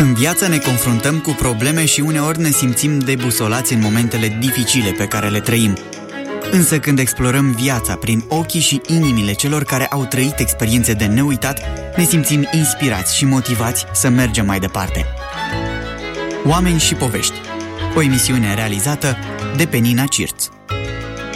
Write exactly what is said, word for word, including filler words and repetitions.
În viață ne confruntăm cu probleme și uneori ne simțim debusolați în momentele dificile pe care le trăim. Însă când explorăm viața prin ochii și inimile celor care au trăit experiențe de neuitat, ne simțim inspirați și motivați să mergem mai departe. Oameni și povești. O emisiune realizată de Penina Cirț.